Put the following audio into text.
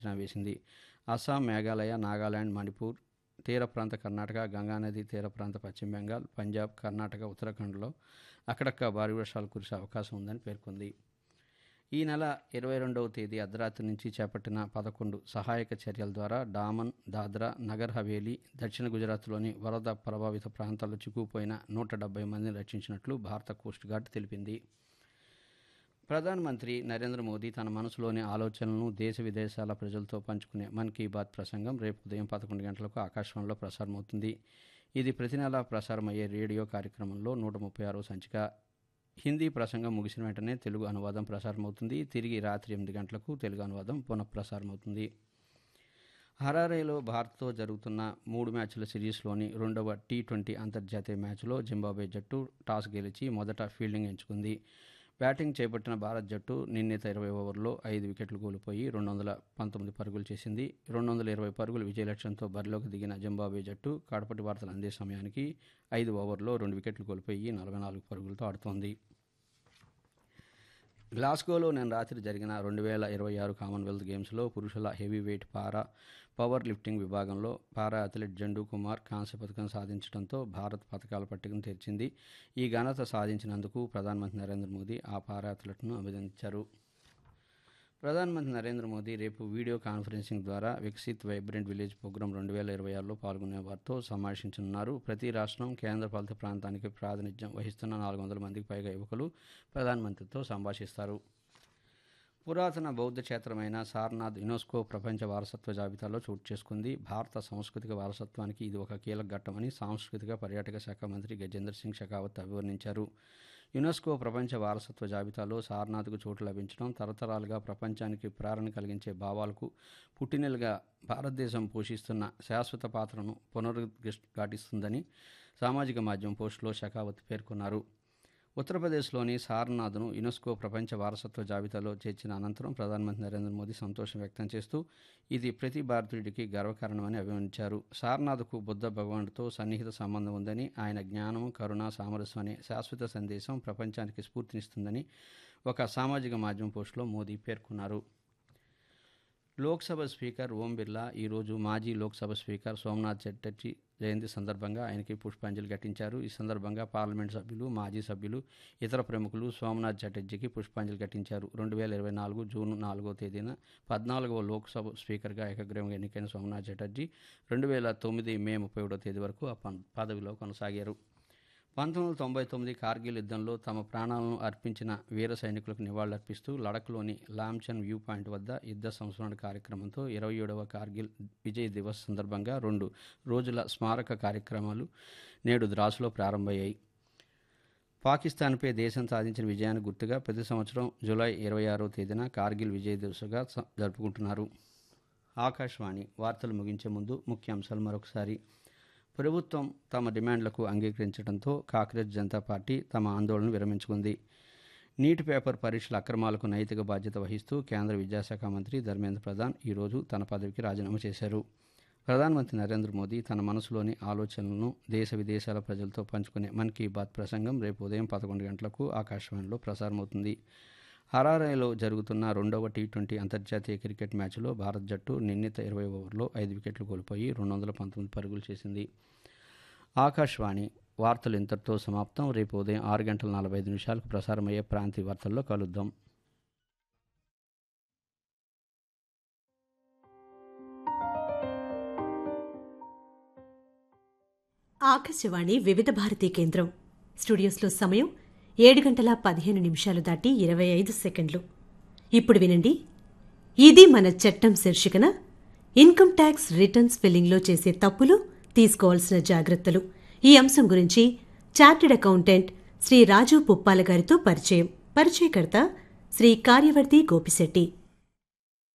అంచనా వేసింది. అస్సాం, మేఘాలయ, నాగాలాండ్, మణిపూర్, తీర ప్రాంత కర్ణాటక, గంగానది తీర ప్రాంత పశ్చిమ బెంగాల్, పంజాబ్, కర్ణాటక, ఉత్తరాఖండ్లో అక్కడక్కడ భారీ వర్షాలు కురిసే అవకాశం ఉందని పేర్కొంది. ఈ నెల 22వ తేదీ అర్ధరాత్రి నుంచి చేపట్టిన 11 సహాయక చర్యల ద్వారా డామన్, దాద్రా, నగర్ హవేలీ, దక్షిణ గుజరాత్లోని వరద ప్రభావిత ప్రాంతాల్లో చిక్కుకుపోయిన 170 మందిని రక్షించినట్లు భారత కోస్ట్ గార్డ్ తెలిపింది. ప్రధానమంత్రి నరేంద్ర మోదీ తన మనసులోని ఆలోచనలను దేశ విదేశాల ప్రజలతో పంచుకునే మన్ కీ బాత్ ప్రసంగం రేపు ఉదయం 11 గంటలకు ఆకాశవాణిలో ప్రసారమవుతుంది. ఇది ప్రతి నెలా ప్రసారమయ్యే రేడియో కార్యక్రమంలో 136వ సంచిక. హిందీ ప్రసంగం ముగిసిన వెంటనే తెలుగు అనువాదం ప్రసారమవుతుంది. తిరిగి రాత్రి 8 గంటలకు తెలుగు అనువాదం పునఃప్రసారమవుతుంది. హరారేలో భారత్తో జరుగుతున్న 3 మ్యాచ్ల సిరీస్లోని రెండవ టీ20 అంతర్జాతీయ మ్యాచ్లో జింబాబ్వే జట్టు టాస్ గెలిచి మొదట ఫీల్డింగ్ ఎంచుకుంది. బ్యాటింగ్ చేపట్టిన భారత్ జట్టు నిర్ణీత 20 ఓవర్లో 5 వికెట్లు కోల్పోయి 219 పరుగులు చేసింది. 220 పరుగుల విజయ లక్ష్యంతో బరిలోకి దిగిన జింబాబ్వే జట్టు కడపటి వార్తలు అందే సమయానికి 5 ఓవర్లో 2 వికెట్లు కోల్పోయి 44 పరుగులతో ఆడుతోంది. గ్లాస్గోలో నిన్న రాత్రి జరిగిన 2026 కామన్వెల్త్ గేమ్స్లో పురుషుల హెవీవెయిట్ పవర్ లిఫ్టింగ్ విభాగంలో పారా అథ్లెట్ జండూ కుమార్ కాంస్య పథకం సాధించడంతో భారత్ పథకాల పట్టికను తెరిచింది. ఈ ఘనత సాధించినందుకు ప్రధానమంత్రి నరేంద్ర మోదీ ఆ పారా అథ్లెట్ను అభినందించారు. ప్రధానమంత్రి నరేంద్ర మోదీ రేపు వీడియో కాన్ఫరెన్సింగ్ ద్వారా వికసిత్ వైబ్రెంట్ విలేజ్ ప్రోగ్రాం 2026లో పాల్గొనే వారితో సంభాషించనున్నారు. ప్రతి రాష్ట్రం, కేంద్రపాలిత ప్రాంతానికి ప్రాతినిధ్యం వహిస్తున్న 400 మందికి పైగా యువకులు ప్రధానమంత్రితో సంభాషిస్తారు. పురాతన బౌద్ధ క్షేత్రమైన సారనాథ్ యునెస్కో ప్రపంచ వారసత్వ జాబితాలో చోటు చేసుకుంది. భారత సాంస్కృతిక వారసత్వానికి ఇది ఒక కీలక ఘట్టమని సాంస్కృతిక పర్యాటక శాఖ మంత్రి గజేంద్ర సింగ్ షెకావత్ అభివర్ణించారు. యునెస్కో ప్రపంచ వారసత్వ జాబితాలో సారనాథ్కు చోటు లభించడం తరతరాలుగా ప్రపంచానికి ప్రేరణ కలిగించే భావాలకు పుట్టినెలుగా భారతదేశం పోషిస్తున్న శాశ్వత పాత్రను పునరుద్ఘాటిస్తుందని సామాజిక మాధ్యమం పోస్టులో షెకావత్ పేర్కొన్నారు. ఉత్తరప్రదేశ్లోని సారనాథ్ను యునెస్కో ప్రపంచ వారసత్వ జాబితాలో చేర్చిన అనంతరం ప్రధానమంత్రి నరేంద్ర మోదీ సంతోషం వ్యక్తం చేస్తూ ఇది ప్రతి భారతీయుడికి గర్వకారణమని అభివర్ణించారు. సారనాథ్కు బుద్ధ భగవానుడితో సన్నిహిత సంబంధం ఉందని, ఆయన జ్ఞానం, కరుణ, సామరస్యం అనే శాశ్వత సందేశం ప్రపంచానికి స్ఫూర్తినిస్తుందని ఒక సామాజిక మాధ్యమం పోస్టులో మోదీ పేర్కొన్నారు. లోక్సభ స్పీకర్ ఓం బిర్లా ఈరోజు మాజీ లోక్సభ స్పీకర్ సోమనాథ్ చటర్జీ జయంతి సందర్భంగా ఆయనకి పుష్పాంజలి ఘటించారు. ఈ సందర్భంగా పార్లమెంట్ సభ్యులు, మాజీ సభ్యులు, ఇతర ప్రముఖులు సోమనాథ్ చటర్జీకి పుష్పాంజలి ఘటించారు. 2024 జూన్ 4వ తేదీన 14వ లోక్సభ స్పీకర్గా ఏకగ్రీవంగా ఎన్నికైన సోమనాథ్ చటర్జీ 2009 మే 31వ తేదీ వరకు ఆ పదవిలో కొనసాగారు. 1999 కార్గిల్ యుద్ధంలో తమ ప్రాణాలను అర్పించిన వీర సైనికులకు నివాళులర్పిస్తూ లడఖ్లోని లామ్చన్ వ్యూ పాయింట్ వద్ద యుద్ధ సంస్మరణ కార్యక్రమంతో 27వ కార్గిల్ విజయ్ దివస్ సందర్భంగా 2 రోజుల స్మారక కార్యక్రమాలు నేడు ద్రాసులో ప్రారంభమయ్యాయి. పాకిస్తాన్పై దేశం సాధించిన విజయానికి గుర్తుగా ప్రతి సంవత్సరం జూలై 26వ తేదీన కార్గిల్ విజయ్ దివస్గా జరుపుకుంటున్నారు. ఆకాశవాణి వార్తలు ముగించే ముందు ముఖ్యాంశాలు మరొకసారి. ప్రభుత్వం తమ డిమాండ్లకు అంగీకరించడంతో కాంగ్రెస్ జనతా పార్టీ తమ ఆందోళనను విరమించుకుంది. నీట్ పేపర్ పరీక్షల అక్రమాలకు నైతిక బాధ్యత వహిస్తూ కేంద్ర విద్యాశాఖ మంత్రి ధర్మేంద్ర ప్రధాన్ ఈరోజు తన పదవికి రాజీనామా చేశారు. ప్రధానమంత్రి నరేంద్ర మోదీ తన మనసులోని ఆలోచనలను దేశ విదేశాల ప్రజలతో పంచుకునే మన్ కీ బాత్ ప్రసంగం రేపు ఉదయం 11 గంటలకు ఆకాశవాణిలో ప్రసారమవుతుంది. హరారేలో జరుగుతున్న రెండవ టీ20 అంతర్జాతీయ క్రికెట్ మ్యాచ్లో భారత్ జట్టు నిర్ణీత 20 ఓవర్లో 5 వికెట్లు కోల్పోయి 219 పరుగులు చేసింది. ఆకాశవాణి వార్తలు ఇంతటితో సమాప్తం. రేపు ఉదయం 6:45 ప్రసారమయ్యే ప్రాంతీయ వార్తల్లో కలుద్దాం. ఆకాశవాణి వివిధ భారతీ కేంద్రం స్టూడియోస్లో సమయం 7:15 దాటి 25 సెకండ్లు. ఇప్పుడు వినండి, ఇది మన చట్టం శీర్షికన ఇన్కమ్ ట్యాక్స్ రిటర్న్స్ ఫిల్లింగ్లో చేసే తప్పులు, తీసుకోవాల్సిన జాగ్రత్తలు. ఈ అంశం గురించి చార్టెడ్ అకౌంటెంట్ శ్రీ రాజు పుప్పాల గారితో పరిచయం. పరిచయకర్త శ్రీ కార్యవర్తి గోపిశెట్టి.